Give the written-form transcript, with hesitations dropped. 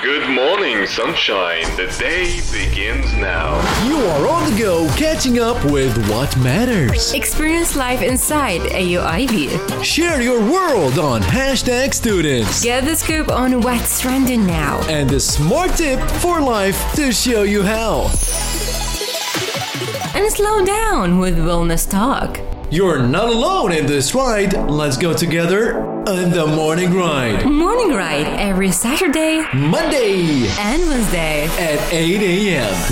Good morning, sunshine. The day begins now. You are on the go, catching up with what matters. Experience life inside AUIB. Share your world on #students. Get the scoop on what's trending now. And the smart tip for life to show you how. And slow down with wellness talk. You're not alone in this ride. Let's go together on the Morning Ride. Morning Ride every Saturday, Monday and Wednesday at 8 a.m.